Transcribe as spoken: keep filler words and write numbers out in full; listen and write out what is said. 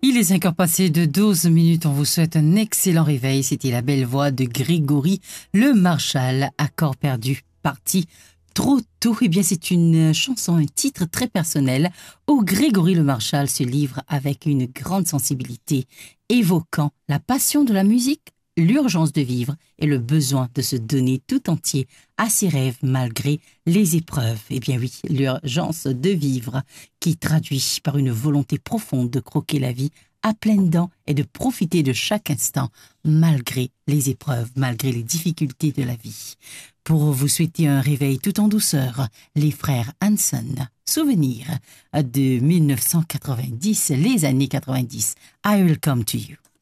Il est cinq heures passées de douze minutes. On vous souhaite un excellent réveil. C'était la belle voix de Grégory Le Marchal, Accord perdu, parti trop tôt. Eh bien, c'est une chanson, un titre très personnel où Grégory Le Marchal se livre avec une grande sensibilité, évoquant la passion de la musique, l'urgence de vivre et le besoin de se donner tout entier à ses rêves malgré les épreuves. Eh bien oui, l'urgence de vivre qui traduit par une volonté profonde de croquer la vie à pleines dents et de profiter de chaque instant malgré les épreuves, malgré les difficultés de la vie. Pour vous souhaiter un réveil tout en douceur, les frères Hanson, souvenir de mille neuf cent quatre-vingt-dix, les années quatre-vingt-dix. I will come to you.